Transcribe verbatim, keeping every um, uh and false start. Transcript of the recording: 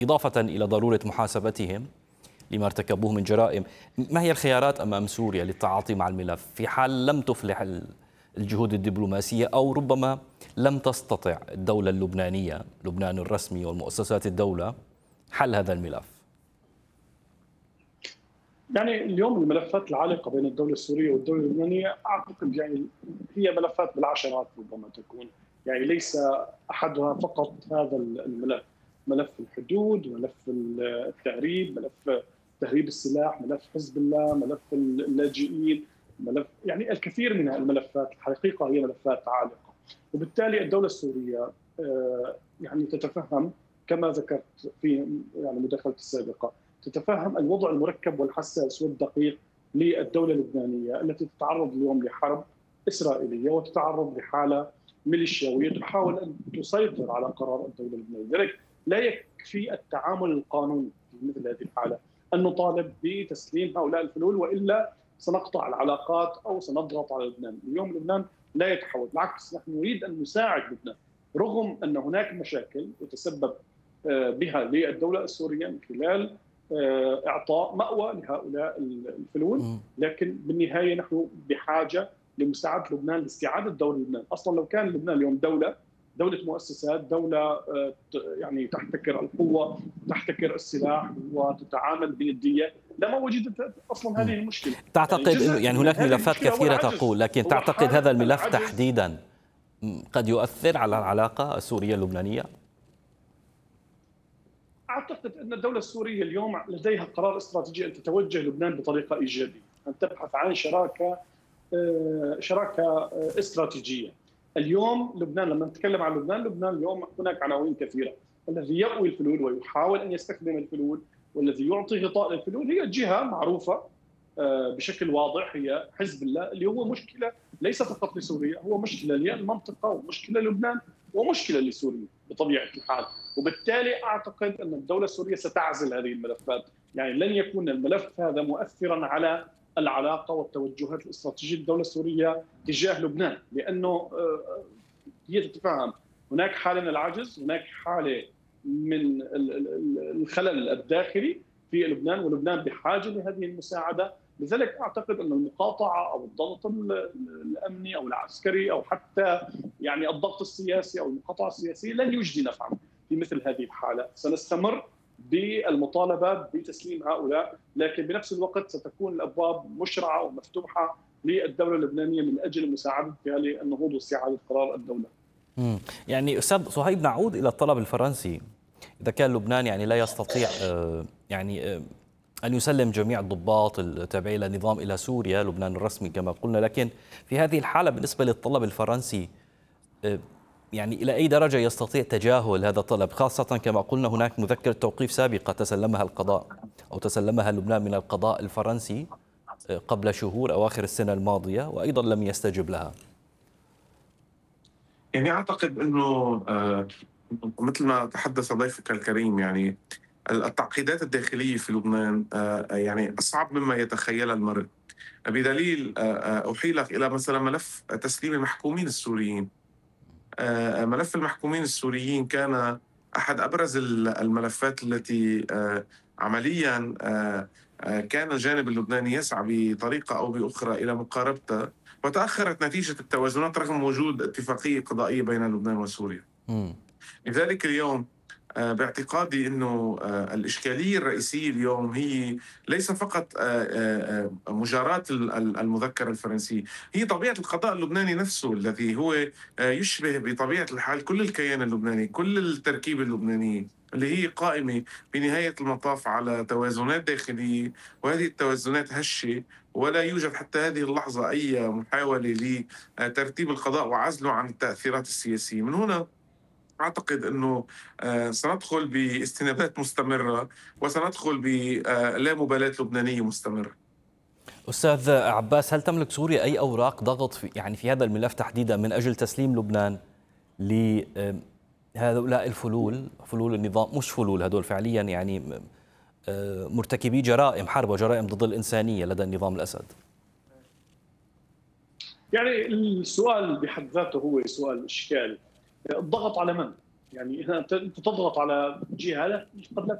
إضافة إلى ضرورة محاسبتهم لما ارتكبوه من جرائم. ما هي الخيارات أمام سوريا للتعاطي مع الملف في حال لم تفلح الجهود الدبلوماسية، أو ربما لم تستطع الدولة اللبنانية، لبنان الرسمي والمؤسسات الدولة، حل هذا الملف؟ يعني اليوم الملفات العالقة بين الدولة السورية والدولة اللبنانية أعتقد يعني هي ملفات بالعشرات ربما تكون، يعني ليس أحدها فقط هذا الملف، ملف الحدود، ملف التهريب، ملف تهريب السلاح، ملف حزب الله، ملف اللاجئين، ملف يعني الكثير من الملفات الحقيقة هي ملفات عالقة. وبالتالي الدولة السورية يعني تتفهم كما ذكرت في يعني مداخلتي السابقة، تتفهم الوضع المركب والحساس والدقيق للدولة اللبنانية التي تتعرض اليوم لحرب إسرائيلية وتتعرض لحالة ميليشياوية تحاول أن تسيطر على قرار الدولة اللبنانية. لذلك لا يكفي التعامل القانوني في مثل هذه الحالة أن نطالب بتسليم هؤلاء الفلول، وإلا سنقطع العلاقات أو سنضغط على لبنان. اليوم لبنان لا يتحول، بالعكس نحن نريد أن نساعد لبنان رغم أن هناك مشاكل يتسبب بها للدولة السورية من خلال إعطاء مأوى لهؤلاء الفلول، لكن بالنهاية نحن بحاجة لمساعدة لبنان لاستعادة دور لبنان. أصلا لو كان لبنان اليوم دولة دولة مؤسسات، دولة يعني تحتكر القوة، تحتكر السلاح وتتعامل بندية، لما وجدت أصلا هذه المشكلة. تعتقد يعني أنه يعني هناك ملفات كثيرة تقول، لكن تعتقد هذا الملف تحديدا قد يؤثر على العلاقة السورية اللبنانية؟ أعتقد أن الدولة السورية اليوم لديها قرار استراتيجي أن تتوجه لبنان بطريقة إيجابية، أن تبحث عن شراكة شراكة استراتيجية. اليوم لبنان، لما نتكلم عن لبنان، لبنان اليوم هناك عناوين كثيرة. الذي يأوي الفلول ويحاول أن يستخدم الفلول والذي يعطي غطاء للفلول هي جهة معروفة بشكل واضح، هي حزب الله، اللي هو مشكلة ليس فقط لسوريا، هو مشكلة للمنطقة ومشكلة لبنان ومشكلة لسوريا بطبيعة الحال. وبالتالي أعتقد أن الدولة السورية ستعزل هذه الملفات، يعني لن يكون الملف هذا مؤثرا على العلاقة والتوجهات الاستراتيجية للدولة السورية تجاه لبنان، لأنه هي تتفهم هناك حالة من العجز، هناك حالة من الخلل الداخلي في لبنان، ولبنان بحاجة لهذه المساعدة. لذلك أعتقد أن المقاطعة أو الضغط الأمني أو العسكري أو حتى يعني الضغط السياسي أو المقاطعة السياسية لن يجدي نفعا في مثل هذه الحالة. سنستمر بالمطالبة بتسليم هؤلاء، لكن بنفس الوقت ستكون الأبواب مشرعة ومفتوحة للدولة اللبنانية من أجل مساعدتها للنهوض واستعادة قرار الدولة. مم. يعني أستاذ صهيب، نعود إلى الطلب الفرنسي. إذا كان لبنان يعني لا يستطيع يعني أن يسلم جميع الضباط التابعين للنظام إلى سوريا، لبنان الرسمي كما قلنا، لكن في هذه الحالة بالنسبة للطلب الفرنسي يعني إلى أي درجة يستطيع تجاهل هذا الطلب، خاصة كما قلنا هناك مذكرة توقيف سابقة تسلمها القضاء أو تسلمها لبنان من القضاء الفرنسي قبل شهور أواخر السنة الماضية، وأيضا لم يستجب لها؟ يعني أعتقد أنه مثل ما تحدث ضيفك الكريم، يعني التعقيدات الداخلية في لبنان يعني أصعب مما يتخيل المرء، بدليل أحيلك إلى مثلا ملف تسليم المحكومين السوريين. ملف المحكومين السوريين كان أحد أبرز الملفات التي عمليا كان الجانب اللبناني يسعى بطريقة أو بأخرى إلى مقاربته، وتأخرت نتيجة التوازنات رغم وجود اتفاقية قضائية بين لبنان وسوريا. م. لذلك اليوم باعتقادي أنه الإشكالية الرئيسية اليوم هي ليس فقط مجاراة المذكرة الفرنسية، هي طبيعة القضاء اللبناني نفسه الذي هو يشبه بطبيعة الحال كل الكيان اللبناني، كل التركيبة اللبنانية اللي هي قائمة بنهاية المطاف على توازنات داخلية، وهذه التوازنات هشة، ولا يوجد حتى هذه اللحظة أي محاولة لترتيب القضاء وعزله عن التأثيرات السياسية. من هنا أعتقد أنه سندخل باستنابات مستمرة وسندخل بلا مبالاة لبنانية مستمرة. أستاذ عباس، هل تملك سوريا أي أوراق ضغط في يعني في هذا الملف تحديدا من أجل تسليم لبنان لهؤلاء الفلول، فلول النظام، مش فلول، هذول فعليا يعني مرتكبي جرائم حرب وجرائم ضد الإنسانية لدى النظام الأسد؟ يعني السؤال بحد ذاته هو سؤال إشكالي. الضغط على من؟ يعني انت تضغط على جهه قد لا